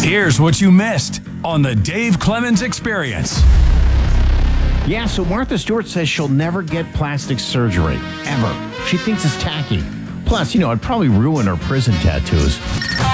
Here's what you missed on the Dave Clemens Experience. Yeah, so Martha Stewart says she'll never get plastic surgery, ever. She thinks it's tacky. Plus, it'd probably ruin her prison tattoos.